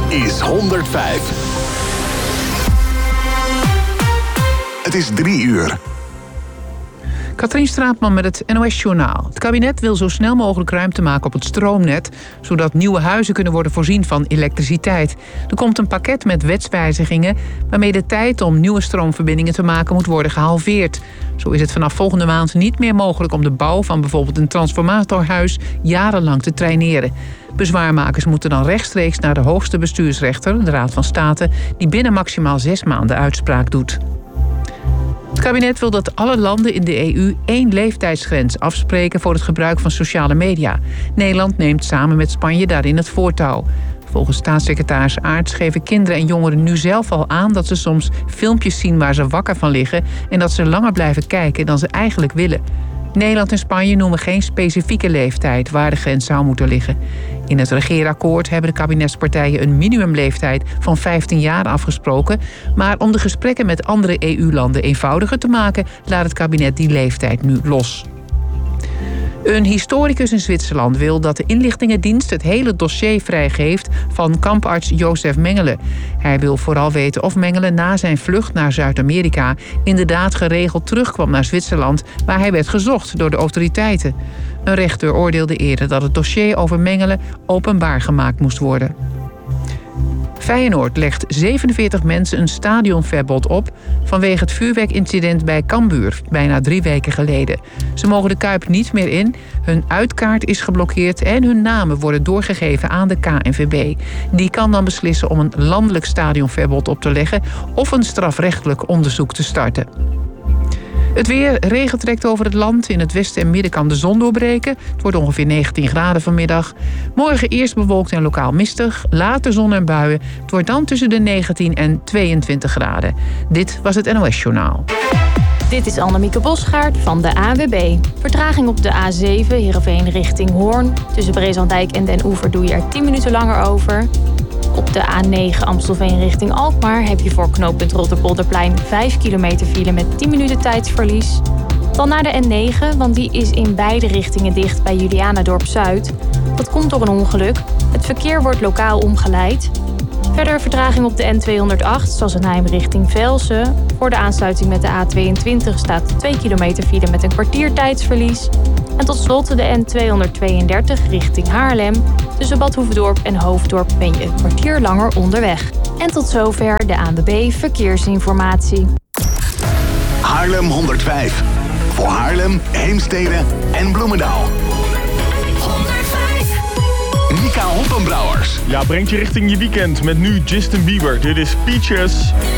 is 105. Het is 3 uur. Katrien Straatman met het NOS-journaal. Het kabinet wil zo snel mogelijk ruimte maken op het stroomnet, zodat nieuwe huizen kunnen worden voorzien van elektriciteit. Er komt een pakket met wetswijzigingen waarmee de tijd om nieuwe stroomverbindingen te maken moet worden gehalveerd. Zo is het vanaf volgende maand niet meer mogelijk om de bouw van bijvoorbeeld een transformatorhuis jarenlang te traineren. Bezwaarmakers moeten dan rechtstreeks naar de hoogste bestuursrechter, de Raad van State, die binnen maximaal 6 maanden uitspraak doet. Het kabinet wil dat alle landen in de EU 1 leeftijdsgrens afspreken voor het gebruik van sociale media. Nederland neemt samen met Spanje daarin het voortouw. Volgens staatssecretaris Aerts geven kinderen en jongeren nu zelf al aan dat ze soms filmpjes zien waar ze wakker van liggen en dat ze langer blijven kijken dan ze eigenlijk willen. Nederland en Spanje noemen geen specifieke leeftijd waar de grens zou moeten liggen. In het regeerakkoord hebben de kabinetspartijen een minimumleeftijd van 15 jaar afgesproken. Maar om de gesprekken met andere EU-landen eenvoudiger te maken, laat het kabinet die leeftijd nu los. Een historicus in Zwitserland wil dat de inlichtingendienst het hele dossier vrijgeeft van kamparts Jozef Mengele. Hij wil vooral weten of Mengele na zijn vlucht naar Zuid-Amerika inderdaad geregeld terugkwam naar Zwitserland, waar hij werd gezocht door de autoriteiten. Een rechter oordeelde eerder dat het dossier over Mengele openbaar gemaakt moest worden. Feyenoord legt 47 mensen een stadionverbod op vanwege het vuurwerkincident bij Cambuur, bijna 3 weken geleden. Ze mogen de Kuip niet meer in, hun uitkaart is geblokkeerd en hun namen worden doorgegeven aan de KNVB. Die kan dan beslissen om een landelijk stadionverbod op te leggen of een strafrechtelijk onderzoek te starten. Het weer, regen trekt over het land. In het westen en midden kan de zon doorbreken. Het wordt ongeveer 19 graden vanmiddag. Morgen eerst bewolkt en lokaal mistig. Later zon en buien. Het wordt dan tussen de 19 en 22 graden. Dit was het NOS-journaal. Dit is Annemieke Bosgaard van de ANWB. Vertraging op de A7 Heerenveen richting Hoorn. Tussen Brezandijk en Den Oever doe je er 10 minuten langer over. Op de A9 Amstelveen richting Alkmaar heb je voor knooppunt Rotterpolderplein 5 kilometer file met 10 minuten tijdsverlies. Dan naar de N9, want die is in beide richtingen dicht bij Julianadorp Zuid. Dat komt door een ongeluk. Het verkeer wordt lokaal omgeleid. Verder vertraging op de N208 Sassenheim richting Velsen. Voor de aansluiting met de A22 staat 2 kilometer file met een kwartier tijdsverlies. En tot slot de N232 richting Haarlem. Tussen Bad Hoeverdorp en Hoofddorp ben je een kwartier langer onderweg. En tot zover de ANWB Verkeersinformatie. Haarlem 105. Voor Haarlem, Heemstede en Bloemendaal. 105. Mika Hoppenbrouwers. Ja, brengt je richting je weekend met nu Justin Bieber. Dit is Peaches.